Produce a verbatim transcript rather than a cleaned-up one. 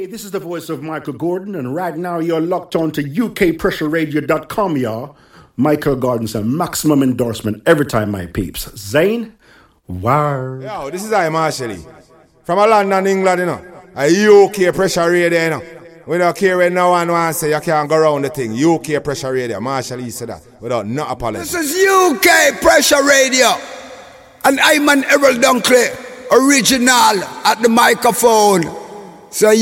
Hey, this is the voice of Michael Gordon, and right now you're locked on to U K pressure radio dot com, y'all. Michael Gordon's a maximum endorsement every time, my peeps. Zane, wow. Yo, this is I, Marshall. From a London, England, you know. A U K pressure radio, you know. We don't care when no one wants to say you can't go around the thing. U K pressure radio. Marshall, he said that without no apology. This is U K pressure radio. And I'm an Errol Dunkley, original at the microphone. So